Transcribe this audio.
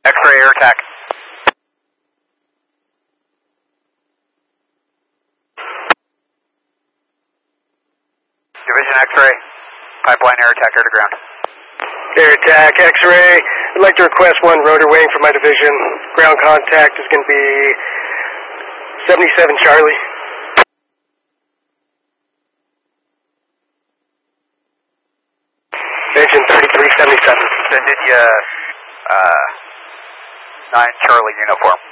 X-ray air attack. Division X-ray, pipeline air attack, air to ground. Air attack, X-ray. I'd like to request one rotor wing for my division. Ground contact is going to be 77 Charlie. Division 3377. Send in you 9 Charlie uniform.